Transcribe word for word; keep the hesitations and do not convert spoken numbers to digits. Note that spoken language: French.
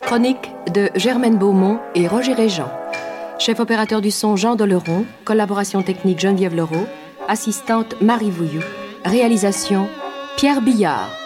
Chronique de Germaine Beaumont et Roger Régent. Chef opérateur du son Jean Doleron. Collaboration technique Geneviève Leroux. Assistante Marie Vouilloux. Réalisation Pierre Billard.